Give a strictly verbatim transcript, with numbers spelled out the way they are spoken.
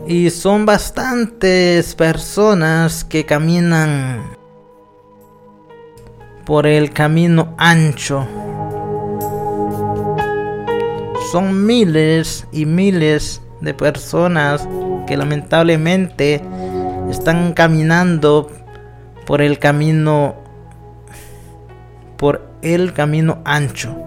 Y son bastantes personas que caminan por el camino ancho. Son miles y miles de personas que lamentablemente están caminando por el camino por el camino ancho.